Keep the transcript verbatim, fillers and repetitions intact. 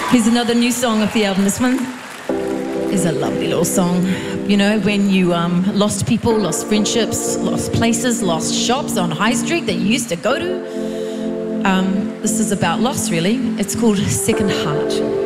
Here's another new song off the album. This one is a lovely little song. You know, when you um, lost people, lost friendships, lost places, lost shops on High Street that you used to go to. Um, this is about loss, really. It's called Second Heart.